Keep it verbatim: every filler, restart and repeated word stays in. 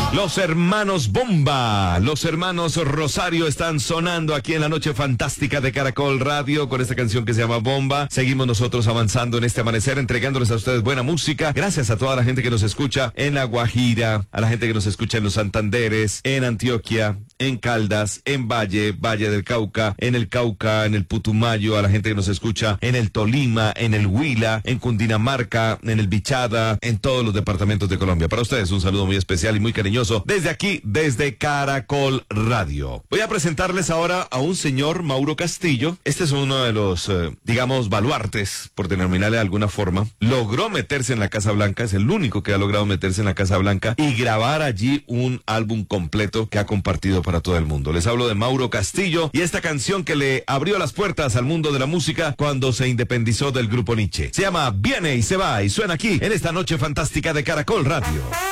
Los hermanos Bomba, los hermanos Rosario están sonando aquí en la noche fantástica de Caracol Radio con esta canción que se llama Bomba. Seguimos nosotros avanzando en este amanecer, entregándoles a ustedes buena música. Gracias a toda la gente que nos escucha en La Guajira, a la gente que nos escucha en los Santanderes, en Antioquia, en Caldas, en Valle, Valle del Cauca, en el Cauca, en el Putumayo, a la gente que nos escucha en el Tolima, en el Huila, en Cundinamarca, en el Bichada, en todos los departamentos de Colombia. Para ustedes un saludo muy especial y muy cariñoso desde aquí, desde Caracol Radio. Voy a presentarles ahora a un señor, Mauro Castillo. Este es uno de los, eh, digamos, baluartes, por denominarle de alguna forma. Logró meterse en la Casa Blanca, es el único que ha logrado meterse en la Casa Blanca y grabar allí un álbum completo que ha compartido para todo el mundo. Les hablo de Mauro Castillo y esta canción que le abrió las puertas al mundo de la música cuando se independizó del grupo Nietzsche. Se llama Viene y se va y suena aquí en esta noche fantástica de Caracol Radio.